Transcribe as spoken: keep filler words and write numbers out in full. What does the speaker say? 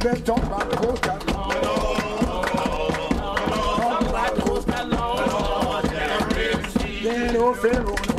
Let's talk about the Coast Guard. Talk about the Coast Guard. Then, oh, Pharaoh.